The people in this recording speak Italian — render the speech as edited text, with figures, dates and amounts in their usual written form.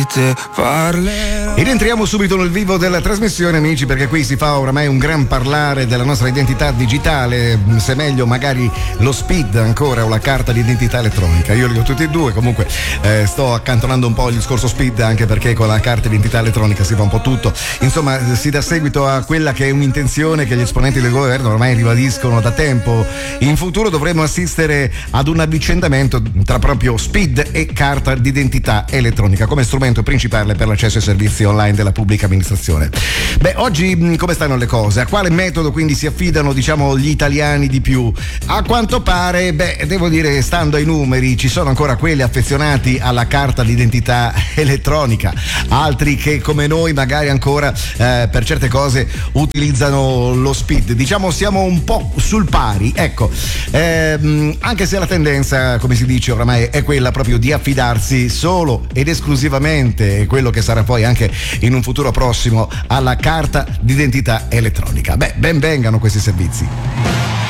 Ed entriamo subito nel vivo della trasmissione, amici, perché qui si fa oramai un gran parlare della nostra identità digitale, se meglio magari lo SPID ancora o la carta d'identità elettronica. Io li ho tutti e due, comunque sto accantonando un po' il discorso SPID, anche perché con la carta d'identità elettronica si fa un po' tutto. Insomma, si dà seguito a quella che è un'intenzione che gli esponenti del governo ormai ribadiscono da tempo. In futuro dovremo assistere ad un avvicendamento tra proprio SPID e carta d'identità elettronica come strumento principale per l'accesso ai servizi online della pubblica amministrazione. Beh, oggi come stanno le cose? A quale metodo quindi si affidano, diciamo, gli italiani di più? A quanto pare, devo dire, stando ai numeri, ci sono ancora quelli affezionati alla carta d'identità elettronica, altri che come noi magari ancora per certe cose utilizzano lo SPID. Diciamo siamo un po' sul pari, ecco, anche se la tendenza, come si dice oramai, è quella proprio di affidarsi solo ed esclusivamente, quello che sarà poi anche in un futuro prossimo, alla carta d'identità elettronica. Ben vengano questi servizi.